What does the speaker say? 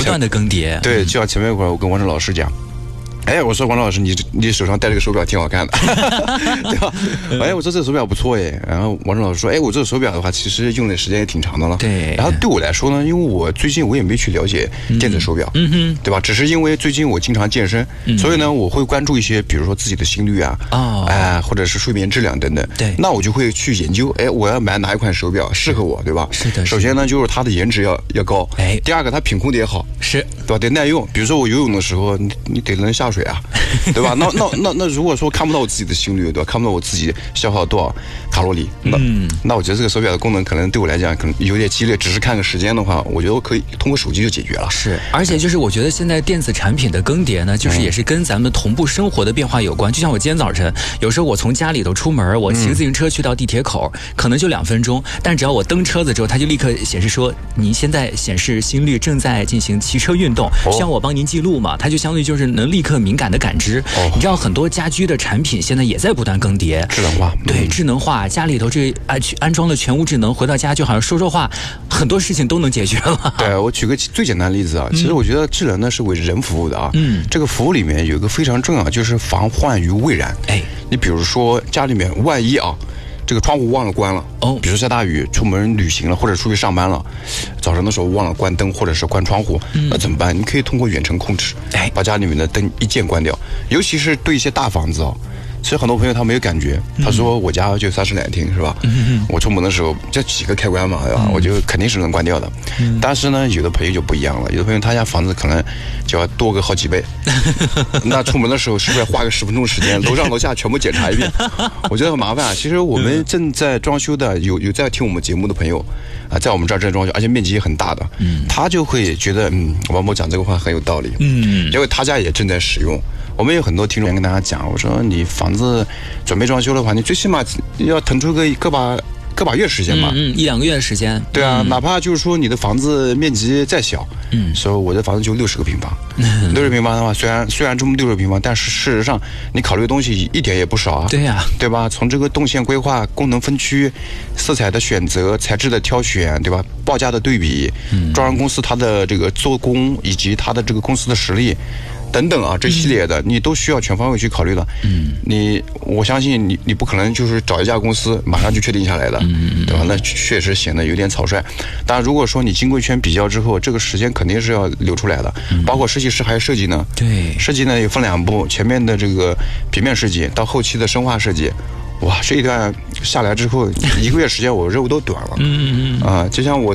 不断的更迭。 对，就像前面一会儿我跟王震老师讲。哎，我说王老师，你手上戴这个手表挺好看的，对吧？哎，我说这个手表不错哎。然后王震老师说，哎，我这个手表的话，其实用的时间也挺长的了。 对。 然后对我来说呢，因为我最近我也没去了解电子手表，对吧？只是因为最近我经常健身，所以呢，我会关注一些，比如说自己的心率啊，或者是睡眠质量等等。 对。 那我就会去研究，哎，我要买哪一款手表适合我，对吧？ 是的。 首先呢，就是它的颜值要高， 哎。 第二个，它品控得也好， 是， 对吧？得耐用。比如说我游泳的时候，你得能下水啊。对吧？那如果说看不到我自己的心率，对吧？看不到我自己消耗多少卡路里，那我觉得这个手表的功能可能对我来讲可能有点激烈，只是看个时间的话，我觉得我可以通过手机就解决了。 是，而且就是我觉得现在电子产品的更迭呢，就是也是跟咱们同步生活的变化有关。就像我今天早晨，有时候我从家里头出门，我骑自行车去到地铁口，可能就2分钟，但只要我登车子之后，它就立刻显示说您现在显示心率正在进行骑车运动，需要我帮您记录嘛？它就相对就是能立刻敏感的感知。你知道很多家居的产品现在也在不断更迭， 智能化， 对，智能化，家里头这安装了全屋智能，回到家就好像说话，很多事情都能解决了。 对，我举个最简单的例子啊，其实我觉得智能呢是为人服务的啊，这个服务里面有一个非常重要，就是防患于未然。哎，你比如说家里面万一啊，这个窗户忘了关了，比如说下大雨，出门旅行了或者出去上班了，早上的时候忘了关灯或者是关窗户，那怎么办？你可以通过远程控制，把家里面的灯一键关掉。尤其是对一些大房子其实很多朋友他没有感觉，他说我家就30来厅是吧？我出门的时候就几个开关嘛，对吧？我就肯定是能关掉的。但是呢，有的朋友就不一样了，有的朋友他家房子可能就要多个好几倍，那出门的时候是不是要花个10分钟时间，楼上楼下全部检查一遍？我觉得很麻烦。其实我们正在装修的有在听我们节目的朋友在我们这儿正装修，而且面积也很大的，他就会觉得王某讲这个话很有道理，因为他家也正在使用。我们有很多听众跟大家讲，我说你房子准备装修的话，你最起码要腾出个把月时间嘛 ，1、2个月的时间。 对啊，哪怕就是说你的房子面积再小，所以我的房子就60个平方，60平方的话，虽然这么60平方，但是事实上你考虑的东西一点也不少啊。 对呀， 对吧？从这个动线规划、功能分区、色彩的选择、材质的挑选，对吧？报价的对比，装潢公司它的这个做工以及它的这个公司的实力。等等啊，这系列的你都需要全方位去考虑的。我相信你不可能就是找一家公司马上就确定下来的，对吧？那确实显得有点草率。当然，如果说你经过一圈比较之后，这个时间肯定是要留出来的。包括设计师还有设计呢， 对，设计呢也分2步，前面的这个平面设计到后期的深化设计。哇，这一段下来之后，1个月时间我肉都短了。就像我